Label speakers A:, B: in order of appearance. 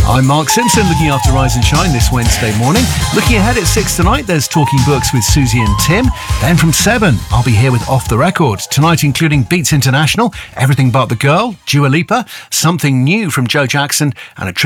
A: I'm Mark Simpson, looking after Rise and Shine this Wednesday morning. Looking ahead at 6 tonight, there's Talking Books with Susie and Tim. Then from 7, I'll be here with Off the Record. Tonight including Beats International, Everything But the Girl, Dua Lipa, Something New from Joe Jackson, and a